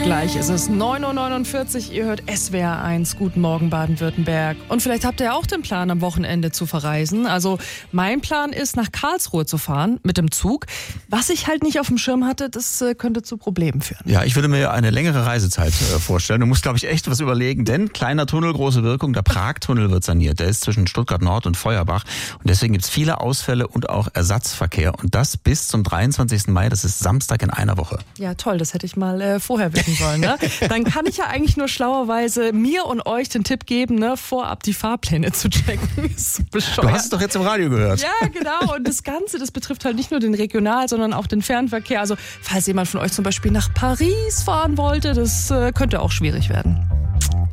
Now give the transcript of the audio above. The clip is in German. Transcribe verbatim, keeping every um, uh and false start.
Gleich ist es neun Uhr neunundvierzig, ihr hört S W R eins, Guten Morgen Baden-Württemberg. Und vielleicht habt ihr auch den Plan, am Wochenende zu verreisen. Also mein Plan ist, nach Karlsruhe zu fahren mit dem Zug. Was ich halt nicht auf dem Schirm hatte, das äh, könnte zu Problemen führen. Ja, ich würde mir eine längere Reisezeit äh, vorstellen. Du musst, glaube ich, echt was überlegen, denn kleiner Tunnel, große Wirkung. Der Pragtunnel wird saniert. Der ist zwischen Stuttgart Nord und Feuerbach. Und deswegen gibt es viele Ausfälle und auch Ersatzverkehr. Und das bis zum dreiundzwanzigsten Mai, das ist Samstag in einer Woche. Ja, toll, das hätte ich mal äh, vorher wissen sollen. Ne? Dann kann ich ja eigentlich nur schlauerweise mir und euch den Tipp geben, ne, vorab die Fahrpläne zu checken. Ist so bescheuert. Du hast es doch jetzt im Radio gehört. Ja, genau. Und das Ganze, das betrifft halt nicht nur den Regional-, sondern auch den Fernverkehr. Also falls jemand von euch zum Beispiel nach Paris fahren wollte, das äh, könnte auch schwierig werden.